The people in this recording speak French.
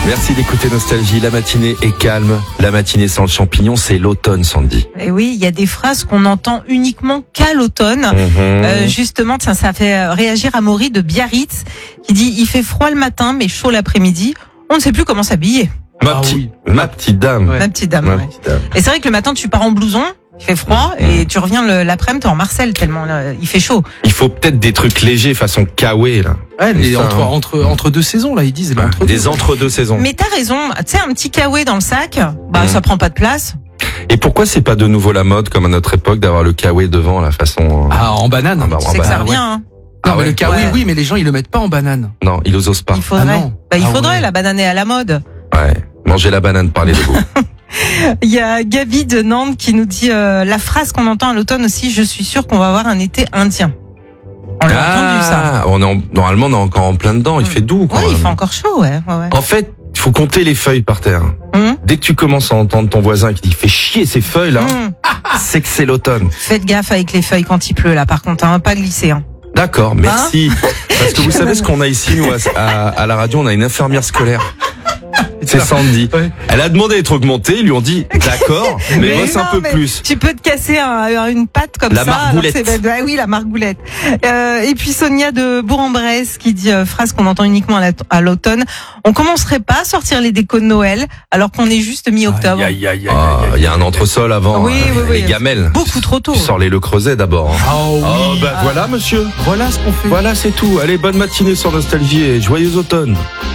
Merci d'écouter Nostalgie. La matinée est calme. La matinée sans le champignon, c'est l'automne, Sandy. Et oui, il y a des phrases qu'on entend uniquement qu'à l'automne. Justement, ça fait réagir Amaury de Biarritz qui dit « Il fait froid le matin, mais chaud l'après-midi. On ne sait plus comment s'habiller. » Ma petite dame. Ouais. Ma petite dame. Et c'est vrai que le matin, tu pars en blouson. Il fait froid et tu reviens l'après-midi, t'es en Marcel tellement là, il fait chaud. Il faut peut-être des trucs légers façon kawaii là. Ouais, mais entre deux saisons là, ils disent des entre-deux saisons. Mais t'as raison, tu sais un petit kawaii dans le sac, ça prend pas de place. Et pourquoi c'est pas de nouveau la mode comme à notre époque d'avoir le kawaii devant la façon en banane. Tu sais que ça revient hein. Non, mais le kawaii oui, mais les gens ils le mettent pas en banane. Non, ils osent pas. Il faudrait, la banane est à la mode. Ouais, manger la banane, parler de goût. Il y a Gabi de Nantes qui nous dit la phrase qu'on entend à l'automne aussi, je suis sûr qu'on va avoir un été indien. On l'a entendu ça. Normalement on est encore en plein dedans, il fait doux quoi. Ouais, il fait encore chaud, ouais. En fait, il faut compter les feuilles par terre. Dès que tu commences à entendre ton voisin qui dit fait chier ces feuilles là, c'est que c'est l'automne. Faites gaffe avec les feuilles quand il pleut là par contre, pas glisser. D'accord, merci. Parce que vous savez ce qu'on a ici nous à la radio, on a une infirmière scolaire. C'est Sandy. Ouais. Elle a demandé d'être augmentée, ils lui ont dit d'accord, mais bosse un peu plus. Tu peux te casser une patte comme la ça. Margoulette. Oui, la margoulette. Et puis Sonia de Bourg-en-Bresse qui dit phrase qu'on entend uniquement à l'automne. On commencerait pas à sortir les décos de Noël alors qu'on est juste mi-octobre. Il y a un entresol avant. Oui. Les gamelles. Beaucoup trop tôt. Tu sors les Le Creuset d'abord. Voilà monsieur. Voilà ce qu'on fait. Voilà c'est tout. Allez, bonne matinée sur Nostalgie et joyeux automne.